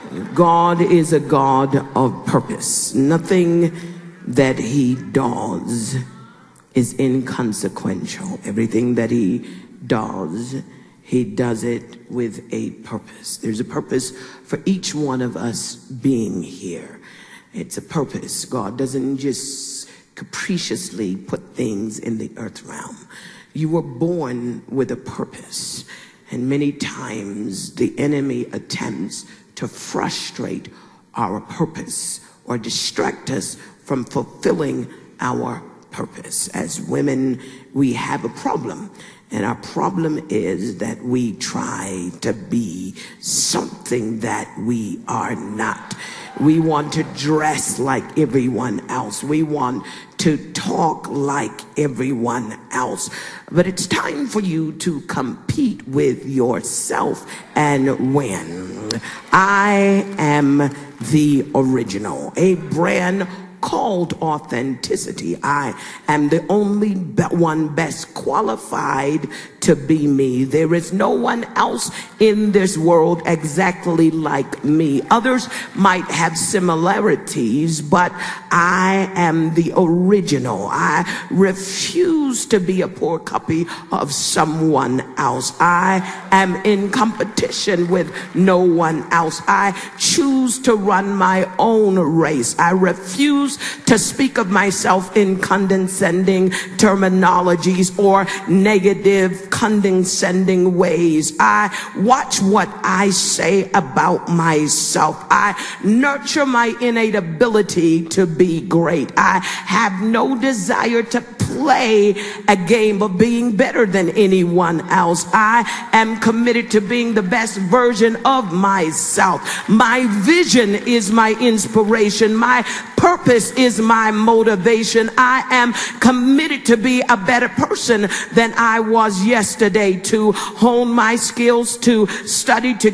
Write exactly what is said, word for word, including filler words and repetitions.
God is a God of purpose. Nothing that he does is inconsequential. Everything that he does, he does it with a purpose. There's a purpose for each one of us being here. It's a purpose. God doesn't just capriciously put things in the earth realm. You were born with a purpose. And many times the enemy attempts to frustrate our purpose or distract us from fulfilling our purpose. As women, we have a problem. And our problem is that we try to be something that we are not. We want to dress like everyone else. We want to talk like everyone else. But it's time for you to compete with yourself and win. I am the original, a brand called authenticity. I am the only one best qualified to be me. There is no one else in this world exactly like me. Others might have similarities, but I am the original. I refuse to be a poor copy of someone else. I am in competition with no one else. I choose to run my own race. I refuse to speak of myself in condescending terminologies or negative condescending ways. I watch what I say about myself. I nurture my innate ability to be great. I have no desire to play a game of being better than anyone else. I am committed to being the best version of myself. My vision is my inspiration. My purpose is my motivation. I am committed to be a better person than I was yesterday, to hone my skills, to study, to